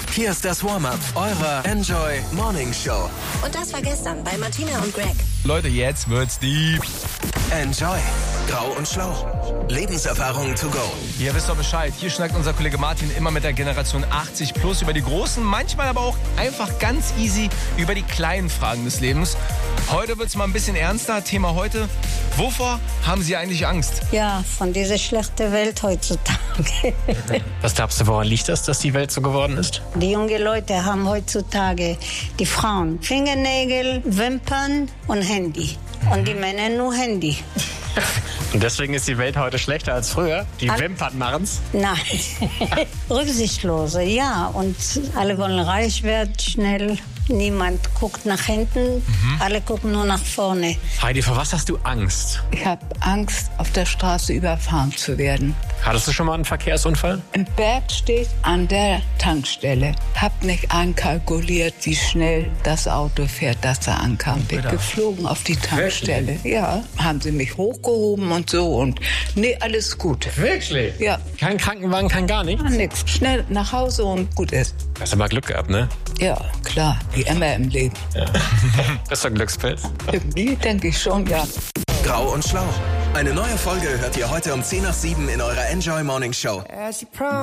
Hier ist das Warm-Up eurer Enjoy Morning Show. Und das war gestern bei Martina und Greg. Leute, jetzt wird's deep. Enjoy. Grau und Schlau. Lebenserfahrung to go. Ihr wisst doch Bescheid. Hier schnackt unser Kollege Martin immer mit der Generation 80 plus über die großen, manchmal aber auch einfach ganz easy über die kleinen Fragen des Lebens. Heute wird's mal ein bisschen ernster. Thema heute: Wovor haben Sie eigentlich Angst? Ja, von dieser schlechten Welt heutzutage. Was glaubst du, woran liegt das, dass die Welt so geworden ist? Die jungen Leute haben heutzutage, die Frauen, Fingernägel, Wimpern und Handy. Und die Männer nur Handy. Und deswegen ist die Welt heute schlechter als früher? Die Wimpern machen's? Nein, rücksichtslose, ja. Und alle wollen reich werden, schnell. Niemand guckt nach hinten, alle gucken nur nach vorne. Heidi, vor was hast du Angst? Ich habe Angst, auf der Straße überfahren zu werden. Hattest du schon mal einen Verkehrsunfall? Ein Berg steht an der Tankstelle. Hab nicht einkalkuliert, wie schnell das Auto fährt, das da ankam. Bin geflogen auf die Tankstelle. Ja, haben sie mich hochgehoben und so und nee, alles gut. Wirklich? Ja. Kein Krankenwagen, kein gar nichts? Nix. Schnell nach Hause und gut ist. Hast du mal Glück gehabt, ne? Ja, klar, wie immer im Leben. Ja. Bist du ein Glückspilz? Irgendwie denke ich schon, ja. Grau und Schlau. Eine neue Folge hört ihr heute um 6:10 in eurer Enjoy Morning Show.